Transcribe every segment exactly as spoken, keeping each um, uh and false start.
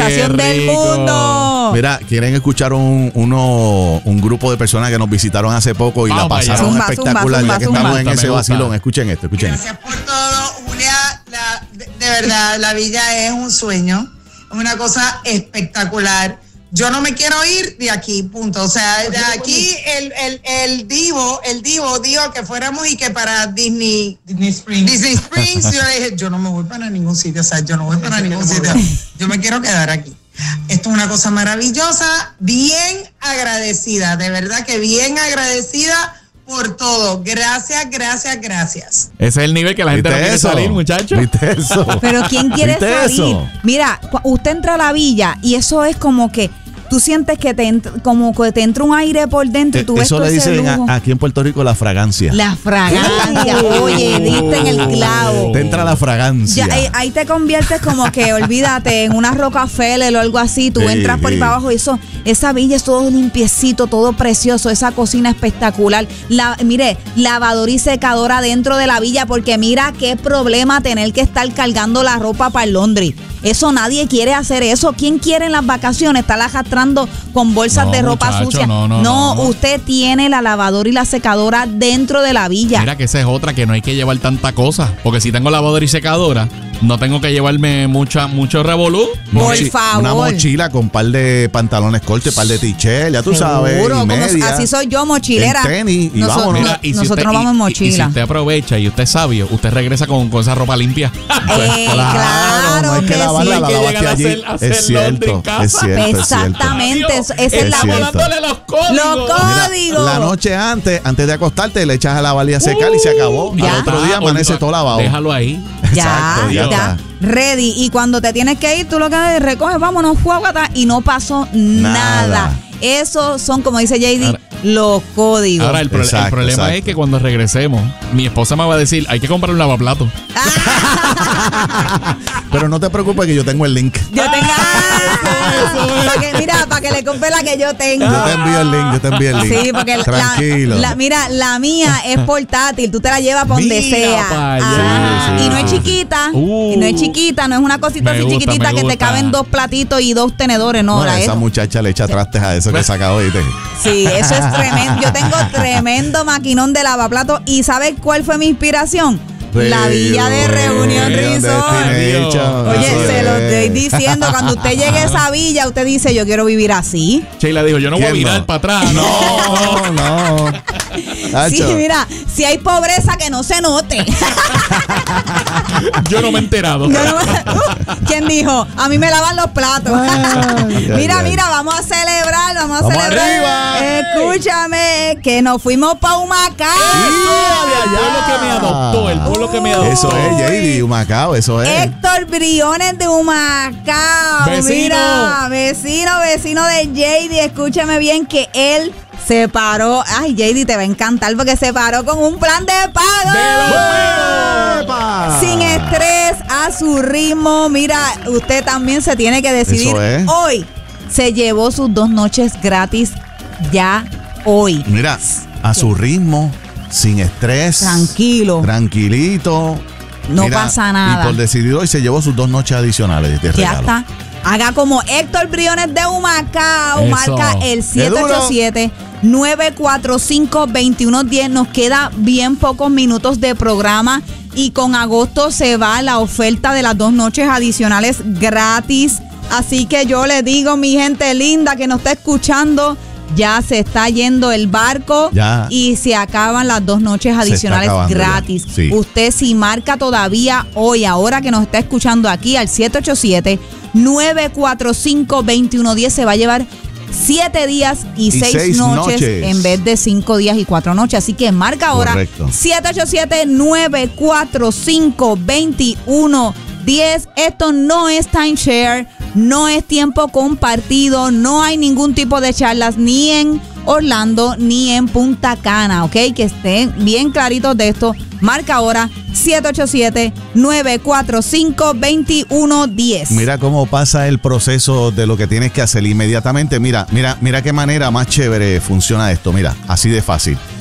sensación del mundo. Mira, quieren escuchar un, uno, un grupo de personas que nos visitaron hace poco y Vamos la pasaron zumba, espectacular. zumba, Ya que zumba, estamos zumba. en ese Me gusta. vacilón. Escuchen esto, escuchen esto. Gracias por todo, Julia. La, de, de verdad, la villa es un sueño, es una cosa espectacular. Yo no me quiero ir de aquí, punto. O sea, de aquí el, el, el divo, el divo dijo que fuéramos y que para Disney, Disney Springs. Disney Springs, yo le dije, yo no me voy para ningún sitio, o sea, yo no voy para ningún sitio. Yo me quiero quedar aquí. Esto es una cosa maravillosa, bien agradecida, de verdad que bien agradecida por todo. Gracias, gracias, gracias. Ese es el nivel que la gente no quiere salir, muchachos. ¿Viste eso? Pero ¿quién quiere ¿Viste salir? eso? Mira, cu- usted entra a la villa y eso es como que tú sientes que te entra, como que te entra un aire por dentro y tú ves Eso todo le ese dicen lujo. a- aquí en Puerto Rico la fragancia. La fragancia. Oye, diste en el clavo. Te entra la fragancia. Ya, ahí, ahí te conviertes como que, olvídate, en una Rockefeller o algo así. Tú Sí, entras por ahí sí. para abajo y eso, esa villa es todo limpiecito, todo precioso, esa cocina espectacular. La, mire, lavadora y secadora dentro de la villa, porque mira qué problema tener que estar cargando la ropa para el laundry. Eso nadie quiere hacer eso. ¿Quién quiere en las vacaciones estar arrastrando con bolsas No, de ropa muchacho, sucia? no, no, no. usted tiene la lavadora y la secadora dentro de la villa. Mira que esa es otra, que no hay que llevar tanta cosa. Porque si tengo lavadora y secadora, no tengo que llevarme mucha, mucho revolú. Por Mochi- favor. Una mochila con par de pantalones cortos, par de t-shirts, ya tú sabes. Seguro, y como- media, así soy yo, mochilera. en tenis, y Nosotros, vámonos. Mira, y si nosotros usted- no vamos en y- y- Y si mochila. usted aprovecha y usted es sabio, usted regresa con, con esa ropa limpia. Eh, claro, no hay que que lavarla, sí. la Hay que lavaste llegar a allí. hacer- a hacer Es laundry en cierto, casa. es cierto, es cierto. Exactamente, eso- esa es Es la cierto. volándole los códigos. Los Mira, códigos. la noche antes, antes de acostarte, le echas a lavar y a secar y se acabó. Ya. Al otro día Ah, amanece olvida- todo lavado. Déjalo ahí. Ya, Exacto, ya ya, está. ready. Y cuando te tienes que ir, tú lo que haces es recoges, vámonos, juegata, y no pasó nada. Nada. Esos son, como dice J D, Ahora- los códigos. Ahora, el, pro- el Exacto, problema exacto. es que cuando regresemos, mi esposa me va a decir, hay que comprar un lavaplato. Pero no te preocupes que yo tengo el link. Yo tengo. Pa' que, mira, para que le compre la que yo tengo. Yo te envío el link, yo te envío el link. Sí, porque la- Tranquilo. La, la- mira, la mía es portátil, tú te la llevas para donde Mira sea. pa' allá. Ah, Sí, sí, y no es sí. chiquita, Uh. y no es chiquita, no es una cosita Me así gusta, chiquitita me que te gusta. caben dos platitos y dos tenedores, no, No, la esa es- muchacha le echa trastes a eso que saca hoy. Sí, eso es tremendo. Yo tengo tremendo maquinón de lavaplatos. ¿Y sabes cuál fue mi inspiración? La villa de Reunión Resort. Oye, Eso se lo es. estoy diciendo. Cuando usted llegue a esa villa, usted dice, yo quiero vivir así. Sheila dijo, yo no voy a ¿Quién virar no? para atrás. No, no. Sí, Tacho. mira, si hay pobreza, que no se note. Yo no me he enterado. Yo no me- Uh, ¿Quién dijo? A mí me lavan los platos. Ay, mira, ay, mira, vamos a celebrar, vamos a Vamos celebrar. arriba. Escúchame, que nos fuimos pa' Humacao. El pueblo que me adoptó, el pueblo que me adoptó. Eso es, J D, Humacao, eso es. Héctor Briones de Humacao. Vecino. Mira, vecino, vecino de J D. Escúchame bien que él se paró. Ay, J D, te va a encantar porque se paró con un plan de pago. ¡Epa! Sin estrés, a su ritmo. Mira, usted también se tiene que decidir. Eso es. Hoy se llevó sus dos noches gratis ya hoy. Mira, a su ritmo, sin estrés. Tranquilo. Tranquilito. No pasa nada. Y por decidir hoy se llevó sus dos noches adicionales de Ya regalo. está. Haga como Héctor Briones de Humacao. Eso. Marca el siete ocho siete, nueve cuatro cinco, dos uno uno cero. Nos queda bien pocos minutos de programa. Y con agosto se va la oferta de las dos noches adicionales gratis. Así que yo le digo, mi gente linda que nos está escuchando, ya se está yendo el barco Ya. y se acaban las dos noches adicionales acabando ya. gratis. Sí. Usted si marca todavía hoy, ahora que nos está escuchando aquí al siete ocho siete, nueve cuatro cinco, dos uno uno cero, se va a llevar siete días y, Y seis, seis noches, noches. en vez de cinco días y cuatro noches. Así que marca ahora Correcto. siete ocho siete, nueve cuatro cinco, dos uno uno cero. Esto no es timeshare, no es tiempo compartido, no hay ningún tipo de charlas ni en Orlando ni en Punta Cana, ¿ok? Que estén bien claritos de esto. Marca ahora siete ocho siete, nueve cuatro cinco, dos uno uno cero. Mira cómo pasa el proceso de lo que tienes que hacer inmediatamente. Mira, mira, mira qué manera más chévere funciona esto. Mira, así de fácil.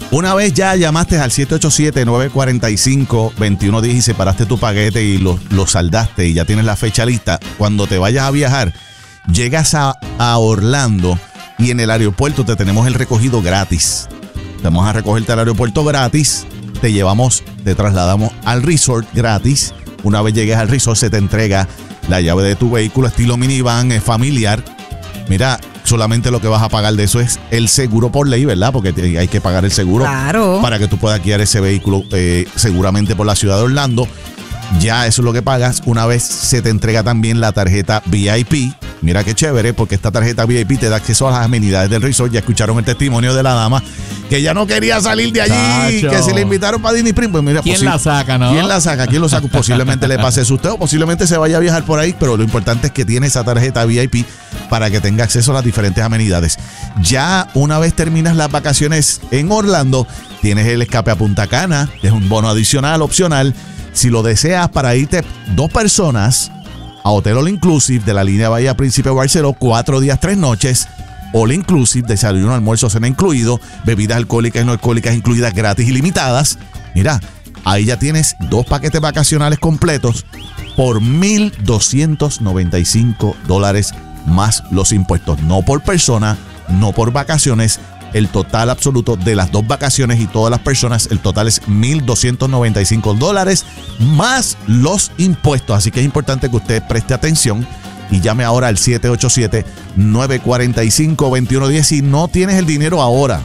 Una vez ya llamaste al siete ocho siete, nueve cuatro cinco, dos uno uno cero y separaste tu paquete y lo, lo saldaste y ya tienes la fecha lista, cuando te vayas a viajar, llegas a, a Orlando y en el aeropuerto te tenemos el recogido gratis. Te vamos a recogerte al aeropuerto gratis, te llevamos, te trasladamos al resort gratis. Una vez llegues al resort se te entrega la llave de tu vehículo estilo minivan, es familiar. Mira, solamente lo que vas a pagar de eso es el seguro por ley, ¿verdad? Porque te, hay que pagar el seguro claro. para que tú puedas guiar ese vehículo eh, seguramente por la ciudad de Orlando. Ya eso es lo que pagas. Una vez se te entrega también la tarjeta V I P. Mira qué chévere, porque esta tarjeta V I P te da acceso a las amenidades del resort. Ya escucharon el testimonio de la dama que ya no quería salir de allí, Tacho. que se le invitaron para Disney Springs. Pues mira, ¿Quién posi- la saca, no? ¿Quién la saca? ¿Quién lo saca? Posiblemente le pase eso a usted o posiblemente se vaya a viajar por ahí, pero lo importante es que tiene esa tarjeta V I P para que tenga acceso a las diferentes amenidades. Ya una vez terminas las vacaciones en Orlando, tienes el escape a Punta Cana, que es un bono adicional, opcional. Si lo deseas para irte dos personas a Hotel All Inclusive de la línea Bahía Príncipe Barceló, cuatro días, tres noches, All Inclusive, desayuno, almuerzo, cena incluido, bebidas alcohólicas y no alcohólicas incluidas gratis y limitadas. Mira, ahí ya tienes dos paquetes vacacionales completos por mil doscientos noventa y cinco dólares más los impuestos. No por persona, no por vacaciones. El total absoluto de las dos vacaciones y todas las personas, el total es mil doscientos noventa y cinco dólares más los impuestos. Así que es importante que usted preste atención y llame ahora al siete ocho siete, nueve cuatro cinco, dos uno uno cero. Si no tienes el dinero ahora,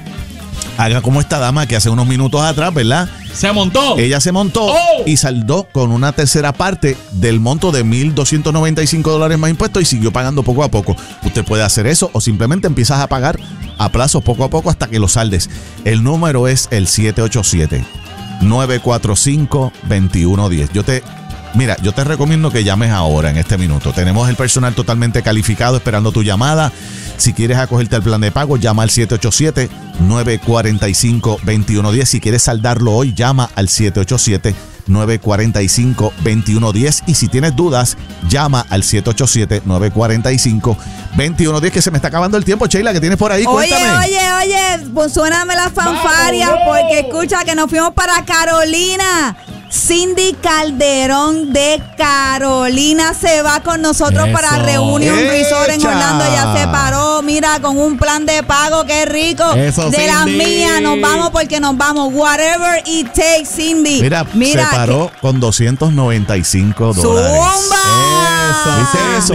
haga como esta dama que hace unos minutos atrás, ¿verdad? Se montó. Ella se montó Oh. y saldó con una tercera parte del monto de mil doscientos noventa y cinco dólares más impuestos y siguió pagando poco a poco. Usted puede hacer eso o simplemente empiezas a pagar a plazos poco a poco hasta que lo saldes. El número es el siete ocho siete, nueve cuatro cinco, dos uno uno cero. Yo te, mira, yo te recomiendo que llames ahora en este minuto. Tenemos el personal totalmente calificado esperando tu llamada. Si quieres acogerte al plan de pago, llama al siete ocho siete, nueve cuatro cinco, dos uno uno cero. Si quieres saldarlo hoy, llama al siete ocho siete, nueve cuatro cinco, dos uno uno cero. Y si tienes dudas, llama al siete ocho siete, nueve cuatro cinco, dos uno uno cero. Que se me está acabando el tiempo, Sheila, que tienes por ahí. Oye, Cuéntame. oye, oye, pues suéname las fanfarias porque escucha que nos fuimos para Carolina. Cindy Calderón de Carolina se va con nosotros Eso. para Reunion ¡Echa! Resort en Orlando. Ya se paró, mira, con un plan de pago, qué rico. Eso, de la Cindy. mía, nos vamos porque nos vamos. Whatever it takes, Cindy. Mira, se paró con doscientos noventa y cinco dólares. ¡Zumba! ¿Viste eso?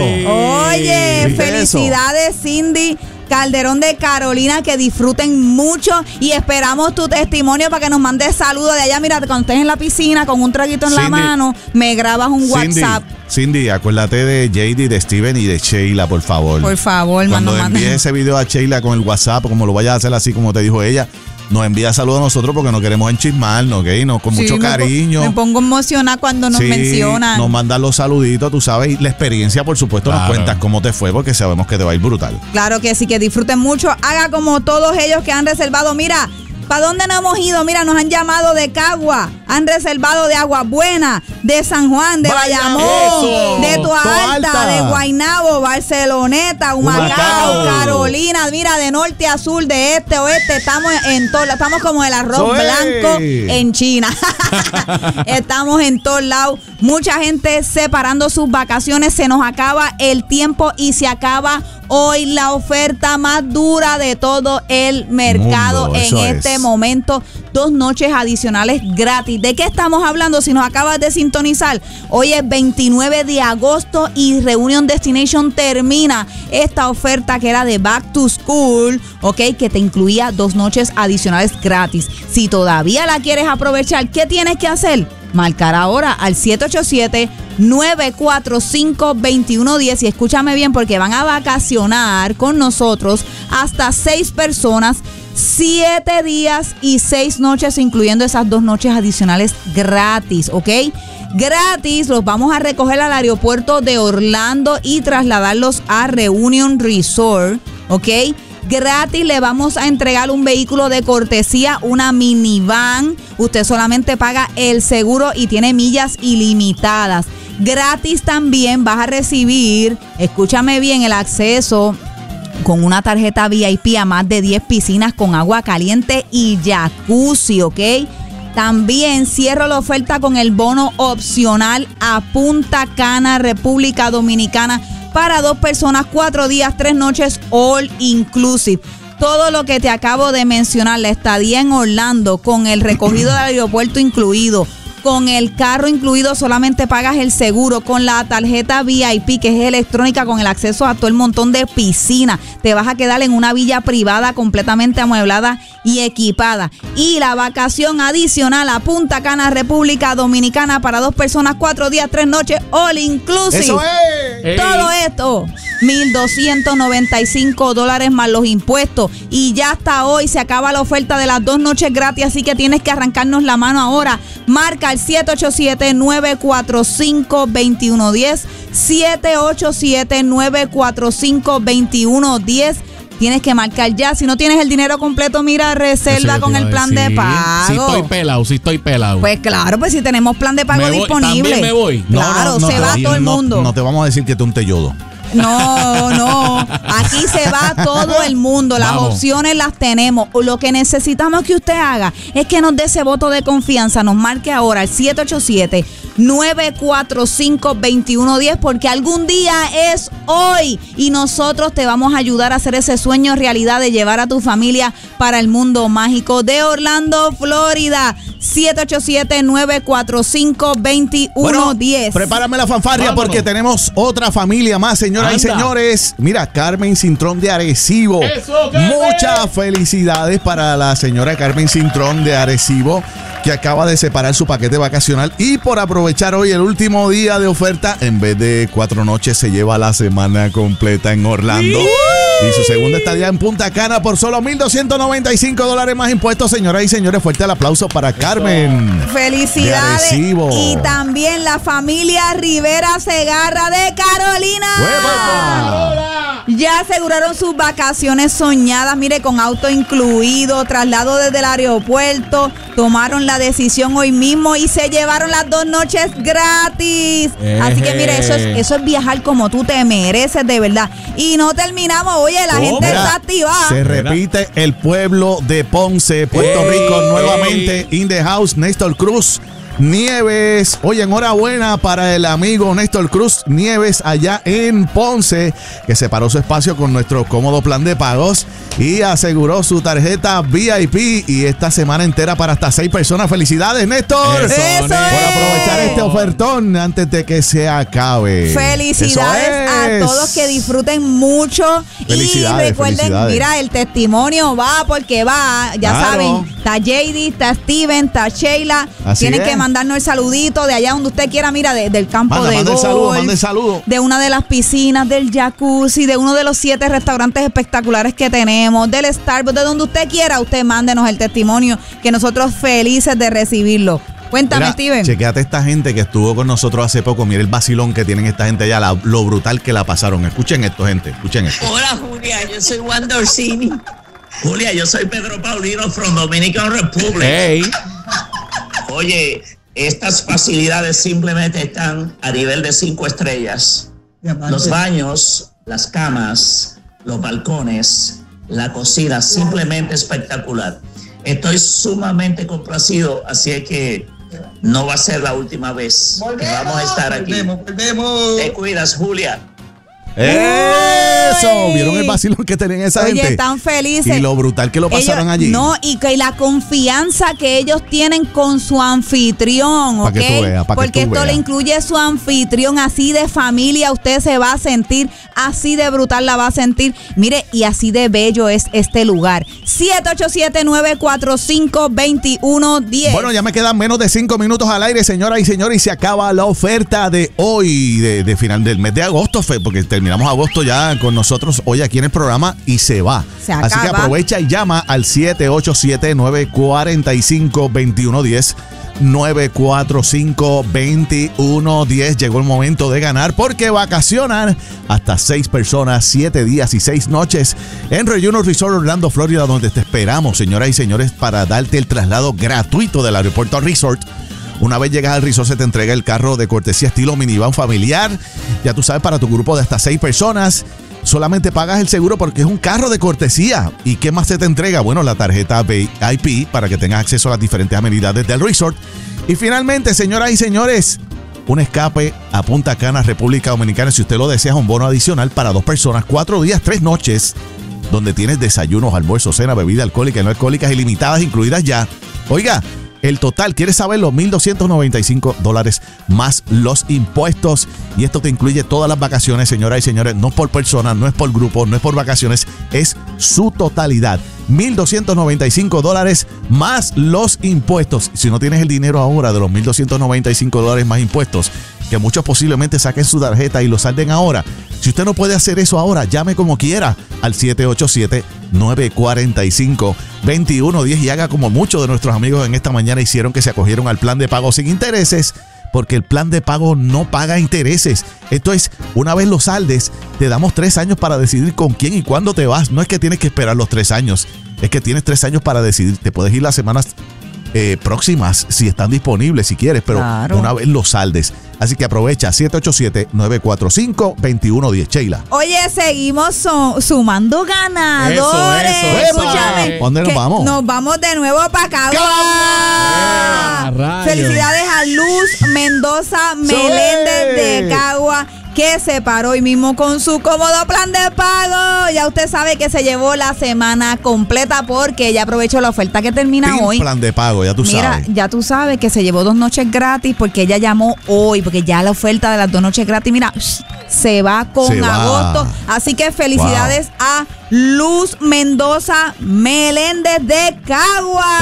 Oye, ¿Viste felicidades, Cindy Calderón de Carolina, que disfruten mucho y esperamos tu testimonio para que nos mandes saludos de allá. Mira, cuando estés en la piscina con un traguito en la Cindy, mano, me grabas un Cindy, WhatsApp. Cindy, acuérdate de J D, de Steven y de Sheila, por favor. Por favor, Cuando mano, envíes manda. ese video a Sheila con el WhatsApp, como lo vayas a hacer así como te dijo ella, nos envía saludos a nosotros porque no queremos enchismarnos, ¿ok? No, con Sí, mucho me po- cariño. Me pongo emocionada cuando nos Sí, mencionan. nos mandan los saluditos, tú sabes, y la experiencia, por supuesto, nos Claro. cuentas cómo te fue porque sabemos que te va a ir brutal. Claro que sí, que disfruten mucho. Haga como todos ellos que han reservado. Mira, ¿para dónde nos hemos ido? Mira, nos han llamado de Cagua, han reservado de Agua Buena, de San Juan, de Bayamón, Bayamón, de Toa Toa Alta, Alta, de Guaynabo, Barceloneta, Humacao, Humacao. Carolina. Mira, de norte a sur, de este a oeste, estamos en todo, estamos como el arroz ¡Soy! blanco en China. Estamos en todos lados. Mucha gente separando sus vacaciones. Se nos acaba el tiempo y se acaba hoy la oferta más dura de todo el mercado Mundo, en eso este es. momento. Dos noches adicionales gratis. ¿De qué estamos hablando? Si nos acabas de sintonizar, hoy es veintinueve de agosto y Reunion Destination termina esta oferta que era de Back to School, ¿ok? Que te incluía dos noches adicionales gratis. Si todavía la quieres aprovechar, ¿qué tienes que hacer? Marcar ahora al siete ocho siete, nueve cuatro cinco, dos uno uno cero y escúchame bien porque van a vacacionar con nosotros hasta seis personas, siete días y seis noches, incluyendo esas dos noches adicionales gratis, ¿ok? Gratis, los vamos a recoger al aeropuerto de Orlando y trasladarlos a Reunion Resort, ¿ok? Gratis le vamos a entregar un vehículo de cortesía, una minivan. Usted solamente paga el seguro y tiene millas ilimitadas. Gratis también vas a recibir, escúchame bien, el acceso con una tarjeta V I P a más de diez piscinas con agua caliente y jacuzzi, ¿ok? También cierro la oferta con el bono opcional a Punta Cana, República Dominicana, para dos personas, cuatro días, tres noches, all inclusive. Todo lo que te acabo de mencionar, la estadía en Orlando, con el recogido del aeropuerto incluido, con el carro incluido, solamente pagas el seguro, con la tarjeta V I P, que es electrónica, con el acceso a todo el montón de piscinas. Te vas a quedar en una villa privada completamente amueblada y equipada. Y la vacación adicional a Punta Cana, República Dominicana, para dos personas, cuatro días, tres noches, all inclusive. ¡Eso es! Todo esto, mil doscientos noventa y cinco dólares más los impuestos. Y ya hasta hoy se acaba la oferta de las dos noches gratis, así que tienes que arrancarnos la mano ahora. Marca el siete ocho siete, nueve cuatro cinco, dos uno uno cero, siete ocho siete, nueve cuatro cinco, dos uno uno cero. Tienes que marcar ya. Si no tienes el dinero completo, mira, reserva con el plan de pago. Si estoy pelado, si estoy pelado. Pues claro, pues si tenemos plan de pago Me voy, disponible. también me voy. Claro, No, no, no se te va digo, todo el no, mundo. No te vamos a decir que tú un yodo. No, no. Aquí se va todo el mundo. Las Vamos. opciones las tenemos. Lo que necesitamos que usted haga es que nos dé ese voto de confianza. Nos marque ahora al siete ocho siete, nueve cuatro cinco, dos uno uno cero, porque algún día es hoy y nosotros te vamos a ayudar a hacer ese sueño realidad de llevar a tu familia para el mundo mágico de Orlando, Florida. siete ocho siete, nueve cuatro cinco, dos uno uno cero. Prepárame la fanfarria. Vámonos. Porque tenemos otra familia más, señoras y Anda. señores. Mira, Carmen Cintrón de Arecibo. ¡Eso, Carmen! Muchas felicidades para la señora Carmen Cintrón de Arecibo, que acaba de separar su paquete vacacional y por aprovechar hoy el último día de oferta, en vez de cuatro noches se lleva la semana completa en Orlando. Y su segunda estadía en Punta Cana por solo mil doscientos noventa y cinco dólares más impuestos. Señoras y señores, fuerte el aplauso para Carmen. Felicidades. De Arecibo. Y también la familia Rivera Segarra de Carolina. ¡Hueva! Ya aseguraron sus vacaciones soñadas, mire, con auto incluido, traslado desde el aeropuerto. Tomaron la decisión hoy mismo y se llevaron las dos noches gratis. Así que mire, eso es, eso es viajar como tú te mereces, de verdad. Y no terminamos, oye, la ¿Cómo? gente Mira, está activada. se repite el pueblo de Ponce, Puerto Ey, Rico, nuevamente ey. in the house, Néstor Cruz Nieves. Oye, enhorabuena para el amigo Néstor Cruz Nieves allá en Ponce, que separó su espacio con nuestro cómodo plan de pagos y aseguró su tarjeta V I P y esta semana entera para hasta seis personas. Felicidades, Néstor, Eso, Eso por Néstor. es. aprovechar este ofertón antes de que se acabe. Felicidades Eso a es. todos, que disfruten mucho. Felicidades, Y recuerden, felicidades. mira, el testimonio va porque va. Ya Claro. saben, está J D, está Steven, está Sheila. Así Tienen es. que mandarnos el saludito de allá donde usted quiera, mira, de- del campo Manda, de manda el golf, saludo, manda el saludo. de una de las piscinas, del jacuzzi, de uno de los siete restaurantes espectaculares que tenemos, del Starbucks, de donde usted quiera, usted mándenos el testimonio, que nosotros felices de recibirlo. Cuéntame, Mira, Steven. chequéate esta gente que estuvo con nosotros hace poco. Mira el vacilón que tienen esta gente allá, la- lo brutal que la pasaron. Escuchen esto, gente, escuchen esto. Hola Julia, yo soy Wanda Orsini. Julia, yo soy Pedro Paulino from Dominican Republic. Ey. Oye, estas facilidades simplemente están a nivel de cinco estrellas. Los baños, las camas, los balcones, la cocina, simplemente espectacular. Estoy sumamente complacido, así es que no va a ser la última vez que vamos a estar aquí. Te cuidas, Julia. ¡Eso! Uy. ¿Vieron el vacilón que tenían esa Oye, gente? están felices. Y lo brutal que lo pasaron Ellos- allí. No, y que la confianza que ellos tienen con su anfitrión, Pa' ¿ok? que tú veas, pa' que Porque tú esto veas. le incluye su anfitrión, así de familia usted se va a sentir, así de brutal la va a sentir. Mire, y así de bello es este lugar. siete ocho siete, nueve cuatro cinco, dos uno uno cero. Bueno, ya me quedan menos de cinco minutos al aire, señoras y señores, y se acaba la oferta de hoy, de, de final del mes de agosto, fe, porque terminamos agosto ya con nosotros hoy aquí en el programa y se va. Se Así que acaba. aprovecha y llama al siete ocho siete, nueve cuatro cinco, dos uno uno cero. nueve cuatro cinco, dos uno uno cero. Llegó el momento de ganar porque vacacionan hasta seis personas, siete días y seis noches en Reunion Resort Orlando, Florida, donde te esperamos, señoras y señores, para darte el traslado gratuito del aeropuerto al resort. Una vez llegas al resort se te entrega el carro de cortesía estilo minivan familiar, ya tú sabes, para tu grupo de hasta seis personas. solamente pagas el seguro porque es un carro de cortesía. ¿Y qué más se te entrega? Bueno, la tarjeta V I P para que tengas acceso a las diferentes amenidades del resort. Y finalmente, señoras y señores, un escape a Punta Cana, República Dominicana. Si usted lo desea, un bono adicional para dos personas, cuatro días, tres noches, donde tienes desayunos, almuerzos, cena, bebida alcohólica y no alcohólicas ilimitadas incluidas ya. Oiga, el total, ¿quieres saberlo? mil doscientos noventa y cinco dólares más los impuestos. Y esto te incluye todas las vacaciones, señoras y señores. No por persona, no es por grupo, no es por vacaciones. Es su totalidad. mil doscientos noventa y cinco dólares más los impuestos. Si no tienes el dinero ahora de los mil doscientos noventa y cinco dólares más impuestos, que muchos posiblemente saquen su tarjeta y lo salden ahora. Si usted no puede hacer eso ahora, llame como quiera al siete ocho siete, nueve cuatro cinco, dos uno uno cero y haga como muchos de nuestros amigos en esta mañana hicieron, que se acogieron al plan de pago sin intereses, porque el plan de pago no paga intereses. Esto es, una vez lo saldes, te damos tres años para decidir con quién y cuándo te vas. No es que tienes que esperar los tres años, es que tienes tres años para decidir. Te puedes ir las semanas eh, próximas si están disponibles, si quieres, pero claro, una vez lo saldes. Así que aprovecha, siete ocho siete, nueve cuatro cinco, dos uno uno cero, Sheila. Oye, seguimos so, sumando ganadores. Eso, eso, Escúchame. ¿Dónde nos vamos? Nos vamos de nuevo para Cagua. Felicidades a Luz Mendoza Meléndez de Cagua, que se paró hoy mismo con su cómodo plan de pago. Ya usted sabe que se llevó la semana completa porque ella aprovechó la oferta que termina Pin hoy. Plan de pago, ya tú Mira, sabes. ya tú sabes que se llevó dos noches gratis porque ella llamó hoy, porque ya la oferta de las dos noches gratis, mira, se va con se va. agosto. Así que felicidades wow. a Luz Mendoza Meléndez de Cagua.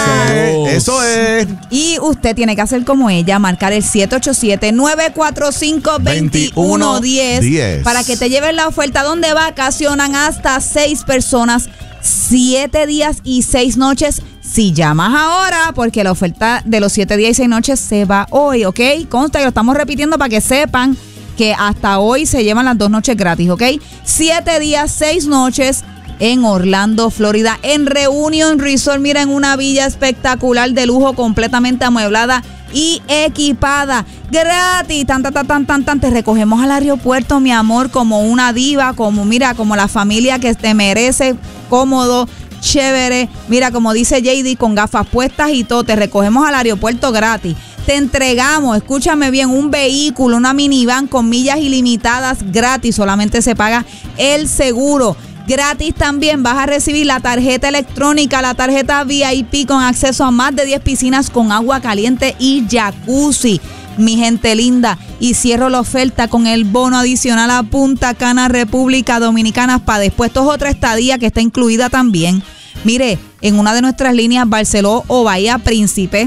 Eso es, eso es. Y usted tiene que hacer como ella, marcar el siete ocho siete, nueve cuatro cinco, dos uno uno cero para que te lleven la oferta donde vacacionan hasta seis personas, siete días y seis noches. Si llamas ahora, porque la oferta de los siete días y seis noches se va hoy, ¿ok? Consta que lo estamos repitiendo para que sepan que hasta hoy se llevan las dos noches gratis, ¿ok? Siete días, seis noches en Orlando, Florida, en Reunion Resort. Mira, en una villa espectacular de lujo, completamente amueblada y equipada, gratis, tan, tan, tan, tan, tan, tan, te recogemos al aeropuerto, mi amor, como una diva, como, mira, como la familia que te merece, cómodo, chévere, mira, como dice J D, con gafas puestas y todo, te recogemos al aeropuerto gratis. Te entregamos, escúchame bien, un vehículo, una minivan con millas ilimitadas gratis, solamente se paga el seguro. Gratis también vas a recibir la tarjeta electrónica, la tarjeta V I P con acceso a más de diez piscinas con agua caliente y jacuzzi, mi gente linda. Y cierro la oferta con el bono adicional a Punta Cana, República Dominicana, para después. Esto es otra estadía que está incluida también. Mire, en una de nuestras líneas, Barceló o Bahía Príncipe,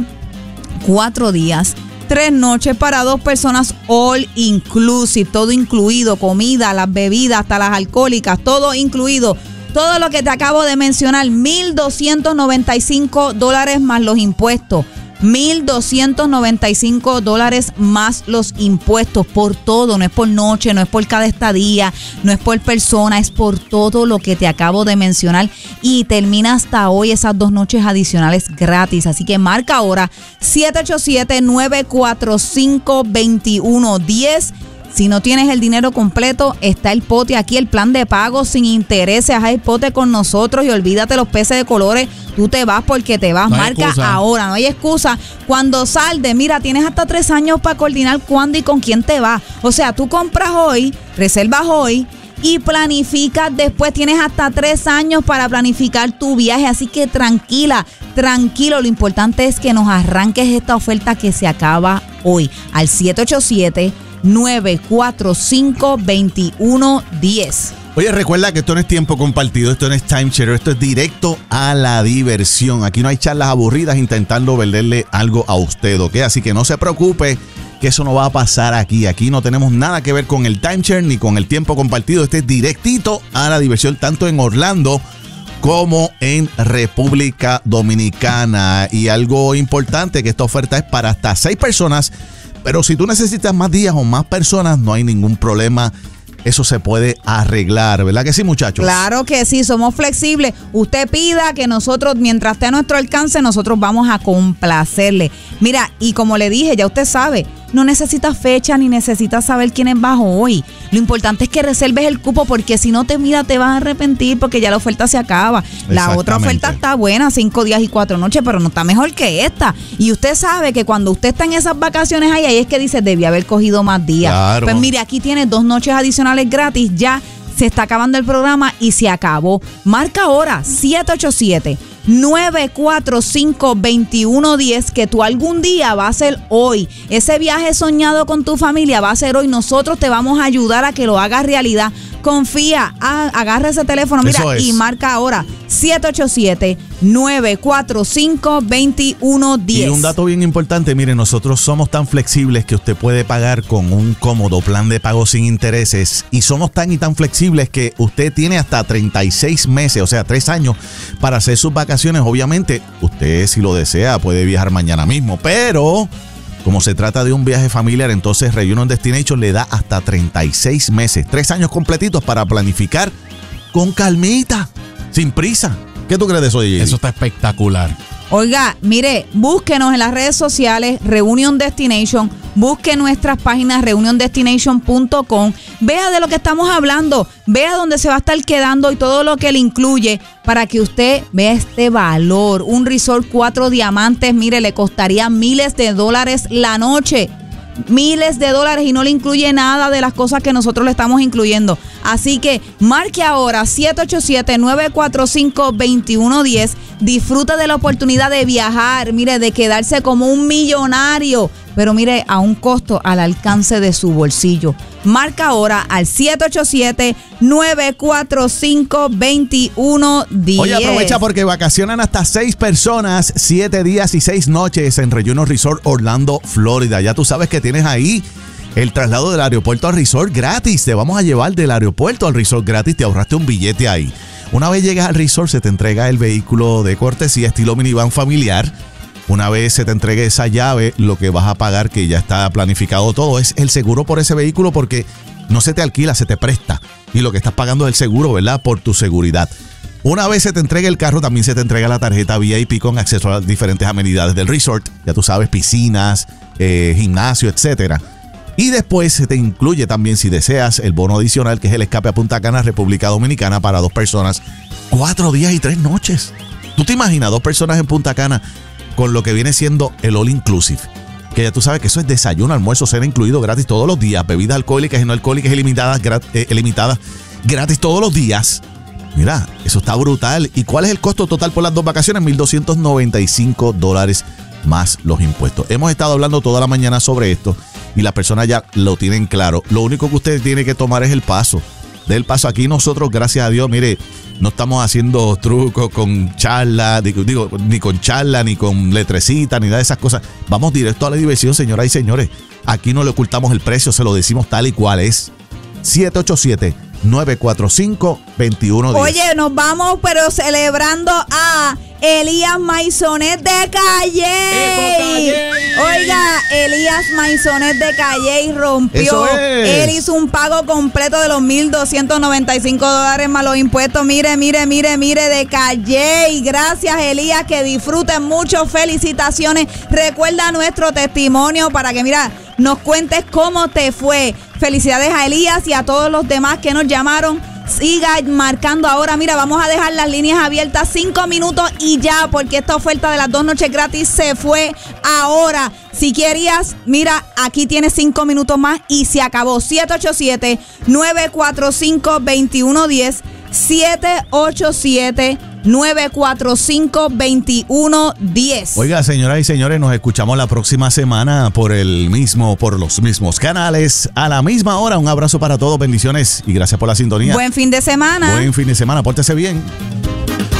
cuatro días, tres noches para dos personas, all inclusive, todo incluido, comida, las bebidas, hasta las alcohólicas, todo incluido. Todo lo que te acabo de mencionar, mil doscientos noventa y cinco dólares más los impuestos. mil doscientos noventa y cinco dólares más los impuestos por todo. No es por noche, no es por cada estadía, no es por persona, es por todo lo que te acabo de mencionar. Y termina hasta hoy esas dos noches adicionales gratis. Así que marca ahora siete ocho siete, nueve cuatro cinco, dos uno uno cero. Si no tienes el dinero completo, está el pote aquí, el plan de pago sin intereses. Haz el pote con nosotros y olvídate los peces de colores. Tú te vas porque te vas. No Marca excusa. Ahora, no hay excusa. Cuando salde, mira, tienes hasta tres años para coordinar cuándo y con quién te vas. O sea, tú compras hoy, reservas hoy y planificas después. Tienes hasta tres años para planificar tu viaje. Así que tranquila, tranquilo. Lo importante es que nos arranques esta oferta que se acaba hoy al siete ocho siete, nueve cuatro cinco, dos uno uno cero. Oye, recuerda que esto no es tiempo compartido, esto no es timeshare, esto es directo a la diversión. Aquí no hay charlas aburridas intentando venderle algo a usted, ¿ok? Así que no se preocupe, que eso no va a pasar aquí. Aquí no tenemos nada que ver con el timeshare ni con el tiempo compartido. Este es directito a la diversión, tanto en Orlando como en República Dominicana. Y algo importante, que esta oferta es para hasta seis personas. Pero si tú necesitas más días o más personas, no hay ningún problema. Eso se puede arreglar, ¿verdad que sí, muchachos? Claro que sí, somos flexibles. Usted pida que nosotros, mientras esté a nuestro alcance, nosotros vamos a complacerle. Mira, y como le dije, ya usted sabe, no necesitas fecha ni necesitas saber quién es bajo hoy. Lo importante es que reserves el cupo porque si no te mira te vas a arrepentir porque ya la oferta se acaba. La otra oferta está buena, cinco días y cuatro noches, pero no está mejor que esta. Y usted sabe que cuando usted está en esas vacaciones ahí, ahí es que dice, debía haber cogido más días. Claro. Pues mire, aquí tiene dos noches adicionales gratis, ya se está acabando el programa y se acabó. Marca ahora siete ocho siete, nueve cuatro cinco, dos uno uno cero que tú algún día va a ser hoy. Ese viaje soñado con tu familia va a ser hoy. Nosotros te vamos a ayudar a que lo hagas realidad. Confía, a, agarra ese teléfono, mira, y marca ahora siete ocho siete, nueve cuatro cinco, dos uno uno cero. Y un dato bien importante, mire, nosotros somos tan flexibles que usted puede pagar con un cómodo plan de pago sin intereses y somos tan y tan flexibles que usted tiene hasta treinta y seis meses, o sea, tres años para hacer sus vacaciones. Obviamente, usted si lo desea puede viajar mañana mismo, pero como se trata de un viaje familiar, entonces Reunion Destination le da hasta treinta y seis meses, tres años completitos para planificar con calmita, sin prisa. ¿Qué tú crees de eso, D J? Eso está espectacular. Oiga, mire, búsquenos en las redes sociales, Reunion Destination, busque nuestras páginas reunion destination punto com, vea de lo que estamos hablando, vea dónde se va a estar quedando y todo lo que le incluye para que usted vea este valor. Un resort cuatro diamantes, mire, le costaría miles de dólares la noche. Miles de dólares y no le incluye nada de las cosas que nosotros le estamos incluyendo. Así que marque ahora siete ocho siete, nueve cuatro cinco, dos uno uno cero. Disfruta de la oportunidad de viajar, mire, de quedarse como un millonario, pero mire, a un costo al alcance de su bolsillo. Marca ahora al siete ocho siete, nueve cuatro cinco, dos uno uno cero. Oye, aprovecha porque vacacionan hasta seis personas, siete días y seis noches en Reunion Resort Orlando, Florida. Ya tú sabes que tienes ahí el traslado del aeropuerto al resort gratis. Te vamos a llevar del aeropuerto al resort gratis. Te ahorraste un billete ahí. Una vez llegas al resort, se te entrega el vehículo de cortesía estilo minivan familiar. Una vez se te entregue esa llave, lo que vas a pagar, que ya está planificado todo, es el seguro por ese vehículo porque no se te alquila, se te presta. Y lo que estás pagando es el seguro, ¿verdad? Por tu seguridad. Una vez se te entregue el carro, también se te entrega la tarjeta V I P con acceso a las diferentes amenidades del resort. Ya tú sabes, piscinas, eh, gimnasio, etcétera. Y después se te incluye también, si deseas, el bono adicional, que es el escape a Punta Cana, República Dominicana, para dos personas, cuatro días y tres noches. ¿Tú te imaginas dos personas en Punta Cana con lo que viene siendo el All Inclusive? Que ya tú sabes que eso es desayuno, almuerzo, cena incluido gratis todos los días, bebidas alcohólicas y no alcohólicas ilimitadas, grat, eh, ilimitadas gratis todos los días. Mira, eso está brutal. ¿Y cuál es el costo total por las dos vacaciones? mil doscientos noventa y cinco dólares más los impuestos. Hemos estado hablando toda la mañana sobre esto y las personas ya lo tienen claro. Lo único que usted tiene que tomar es el paso. Del paso aquí nosotros, gracias a Dios, mire, no estamos haciendo trucos con charla, digo, digo, ni con charla, ni con letrecita, ni nada de esas cosas. Vamos directo a la diversión, señoras y señores. Aquí no le ocultamos el precio, se lo decimos tal y cual es. siete ocho siete, nueve cuatro cinco, dos uno uno cero. Oye, nos vamos, pero celebrando a Elías Maisonet de Calle. Oiga, Elías Maisonet de Calle rompió. Eso es. Él hizo un pago completo de los mil doscientos noventa y cinco dólares más los impuestos. Mire, mire, mire, mire, de Calle. Gracias, Elías, que disfruten mucho. Felicitaciones. Recuerda nuestro testimonio para que, mira, nos cuentes cómo te fue. Felicidades a Elías y a todos los demás que nos llamaron. Siga marcando ahora. Mira, vamos a dejar las líneas abiertas cinco minutos y ya, porque esta oferta de las dos noches gratis se fue ahora. Si querías, mira, aquí tienes cinco minutos más y se acabó. siete ocho siete, nueve cuatro cinco, dos uno uno cero. siete ocho siete, nueve cuatro cinco, dos uno uno cero. Oiga, señoras y señores, nos escuchamos la próxima semana por el mismo, por los mismos canales, a la misma hora. Un abrazo para todos, bendiciones y gracias por la sintonía. Buen fin de semana. Buen fin de semana, pórtese bien.